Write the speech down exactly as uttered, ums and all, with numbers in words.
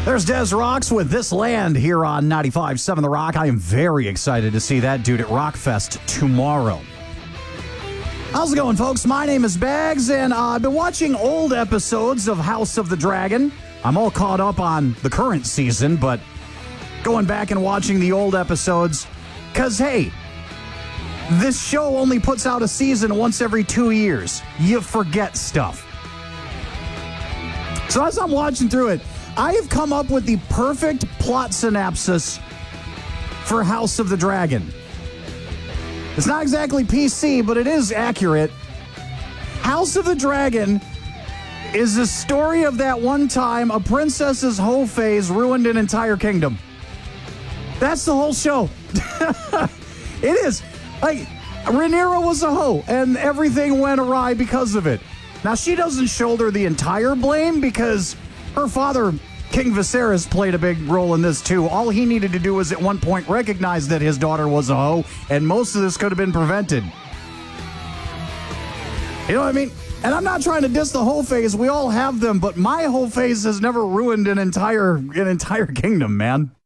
There's Des Rocks with This Land here on ninety-five point seven The Rock. I am very excited to see that dude at Rockfest tomorrow. How's it going, folks? My name is Bags, and uh, I've been watching old episodes of House of the Dragon. I'm all caught up on the current season, but going back and watching the old episodes, because, hey, this show only puts out a season once every two years. You forget stuff. So as I'm watching through it, I have come up with the perfect plot synopsis for House of the Dragon. It's not exactly P C, but it is accurate. House of the Dragon is the story of that one time a princess's hoe phase ruined an entire kingdom. That's the whole show. It is. Like, Rhaenyra was a hoe, and everything went awry because of it. Now, she doesn't shoulder the entire blame because her father, King Viserys, played a big role in this, too. All he needed to do was at one point recognize that his daughter was a hoe, and most of this could have been prevented. You know what I mean? And I'm not trying to diss the hoe phase. We all have them, but my hoe phase has never ruined an entire, an entire kingdom, man.